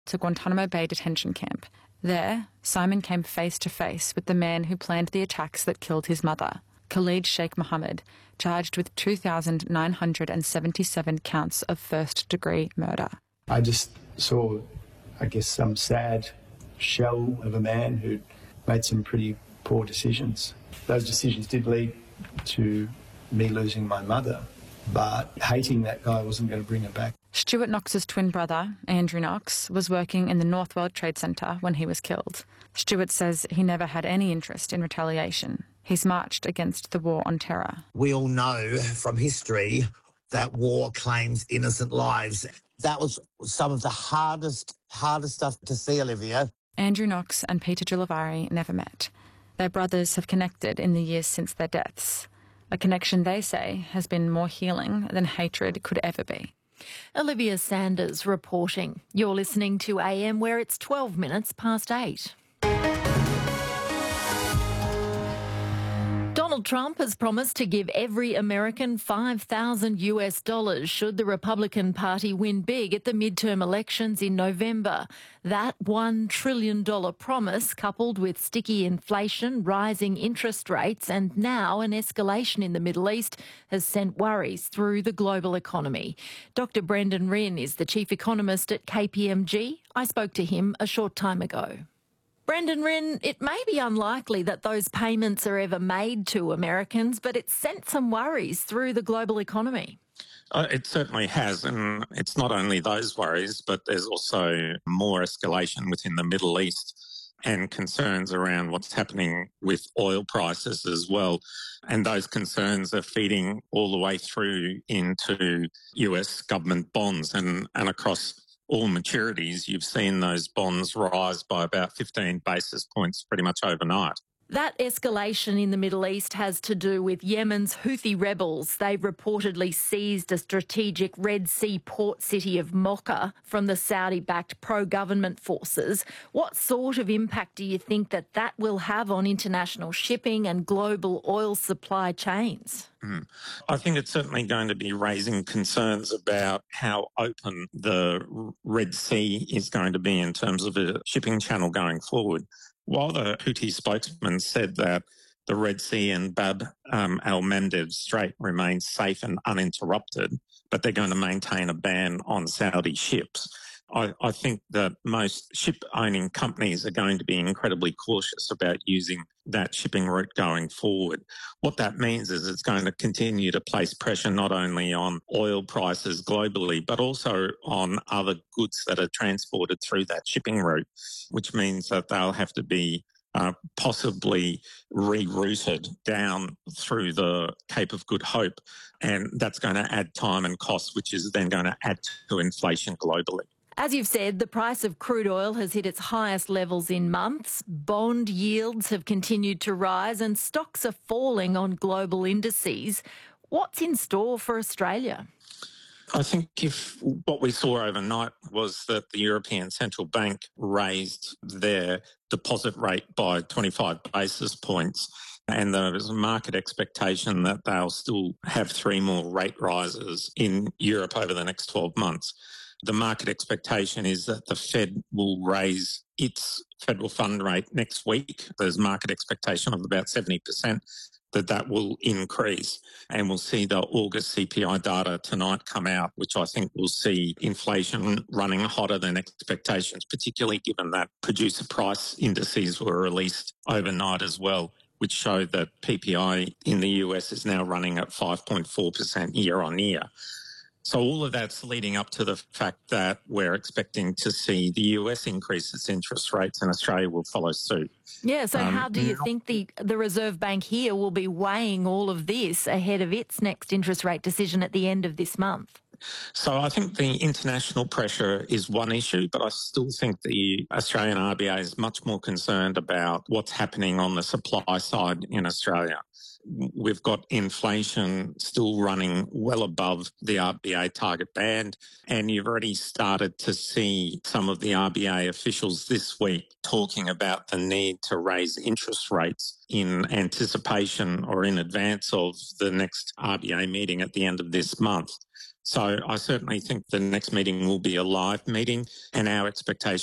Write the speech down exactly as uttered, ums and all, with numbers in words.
to Guantanamo Bay detention camp. There, Simon came face to face with the man who planned the attacks that killed his mother, Khalid Sheikh Mohammed, charged with two thousand nine hundred seventy-seven counts of first-degree murder. I just saw, I guess, some sad shell of a man who'd made some pretty poor decisions. Those decisions did lead to me losing my mother, but hating that guy wasn't going to bring her back. Stuart Knox's twin brother, Andrew Knox, was working in the North World Trade Centre when he was killed. Stuart says he never had any interest in retaliation. He's marched against the war on terror. We all know from history that war claims innocent lives. That was some of the hardest, hardest stuff to see, Olivia. Andrew Knox and Peter Giulivari never met. Their brothers have connected in the years since their deaths. A connection they say has been more healing than hatred could ever be. Olivia Sanders reporting. You're listening to A M, where it's twelve minutes past eight. Donald Trump has promised to give every American five thousand US dollars should the Republican Party win big at the midterm elections in November. That one trillion dollars promise, coupled with sticky inflation, rising interest rates and now an escalation in the Middle East, has sent worries through the global economy. Doctor Brendan Rinn is the chief economist at K P M G. I spoke to him a short time ago. Brendan Rinn, it may be unlikely that those payments are ever made to Americans, but it's sent some worries through the global economy. Uh, it certainly has, and it's not only those worries, but there's also more escalation within the Middle East and concerns around what's happening with oil prices as well. And those concerns are feeding all the way through into U S government bonds and, and across all maturities. You've seen those bonds rise by about fifteen basis points pretty much overnight. That escalation in the Middle East has to do with Yemen's Houthi rebels. They've reportedly seized a strategic Red Sea port city of Mocha from the Saudi-backed pro-government forces. What sort of impact do you think that that will have on international shipping and global oil supply chains? Mm. I think it's certainly going to be raising concerns about how open the Red Sea is going to be in terms of a shipping channel going forward. While the Houthi spokesman said that the Red Sea and Bab um, al-Mandeb Strait remains safe and uninterrupted, but they're going to maintain a ban on Saudi ships, I, I think that most ship-owning companies are going to be incredibly cautious about using that shipping route going forward. What that means is it's going to continue to place pressure not only on oil prices globally, but also on other goods that are transported through that shipping route, which means that they'll have to be uh, possibly rerouted down through the Cape of Good Hope. And that's going to add time and cost, which is then going to add to inflation globally. As you've said, the price of crude oil has hit its highest levels in months. Bond yields have continued to rise and stocks are falling on global indices. What's in store for Australia? I think if what we saw overnight was that the European Central Bank raised their deposit rate by twenty-five basis points, and there was a market expectation that they'll still have three more rate rises in Europe over the next twelve months. The market expectation is that the Fed will raise its federal fund rate next week. There's market expectation of about seventy percent that that will increase. And we'll see the August C P I data tonight come out, which I think will see inflation running hotter than expectations, particularly given that producer price indices were released overnight as well, which showed that P P I in the U S is now running at five point four percent year on year. So all of that's leading up to the fact that we're expecting to see the U S increase its interest rates and Australia will follow suit. Yeah, so Um, how do you think the, the Reserve Bank here will be weighing all of this ahead of its next interest rate decision at the end of this month? So I think the international pressure is one issue, but I still think the Australian R B A is much more concerned about what's happening on the supply side in Australia. We've got inflation still running well above the R B A target band, and you've already started to see some of the R B A officials this week talking about the need to raise interest rates in anticipation or in advance of the next R B A meeting at the end of this month. So I certainly think the next meeting will be a live meeting, and our expectation